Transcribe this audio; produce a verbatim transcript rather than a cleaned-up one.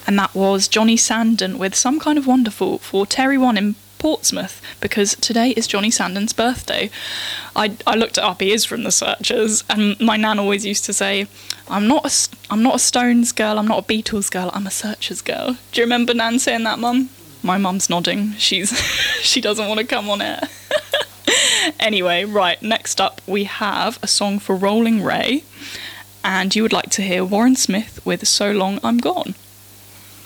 and that was Johnny Sandon with Some Kind of Wonderful for Terry One in Portsmouth, because today is Johnny Sandon's birthday. I, I looked it up, he is from the Searchers, and my nan always used to say, I'm not a, I'm not a Stones girl, I'm not a Beatles girl, I'm a Searchers girl. Do you remember Nan saying that, Mum? My mum's nodding. She's she doesn't want to come on air. Anyway, right, next up we have a song for Rolling Ray, and you would like to hear Warren Smith with So Long I'm Gone.